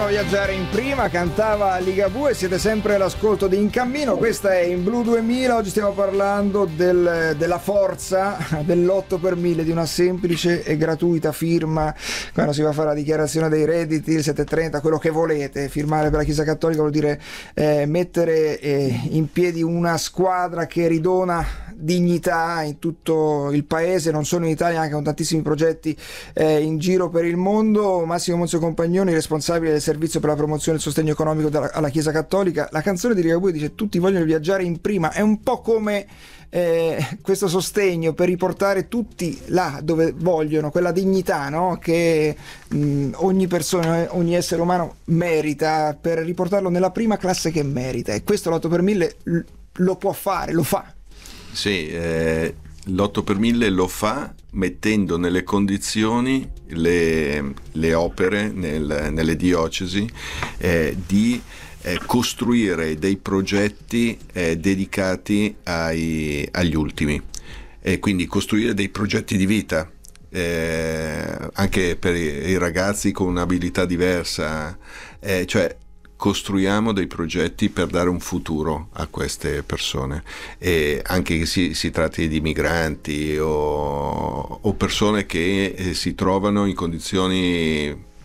Facciamo viaggiare in prima, cantava Ligabue, siete sempre all'ascolto di In Cammino, questa è In Blu 2000, oggi stiamo parlando della forza dell'8 per 1000, di una semplice e gratuita firma, quando si va a fare la dichiarazione dei redditi, il 730, quello che volete, firmare per la Chiesa Cattolica vuol dire mettere in piedi una squadra che ridona dignità in tutto il paese, non solo in Italia, anche con tantissimi progetti in giro per il mondo. Massimo Monzio Compagnoni, responsabile del servizio per la promozione e il sostegno economico alla Chiesa Cattolica. La canzone di Ligabue dice tutti vogliono viaggiare in prima, è un po' come questo sostegno per riportare tutti là dove vogliono, quella dignità, no? Che ogni persona, ogni essere umano merita, per riportarlo nella prima classe che merita, e questo l'8 per 1000 lo può fare, lo fa. Sì, l'8 per 1000 lo fa mettendo nelle condizioni le opere nelle diocesi di costruire dei progetti dedicati agli ultimi, e quindi costruire dei progetti di vita anche per i ragazzi con un'abilità diversa, cioè costruiamo dei progetti per dare un futuro a queste persone, e anche che si tratti di migranti o persone che si trovano in condizioni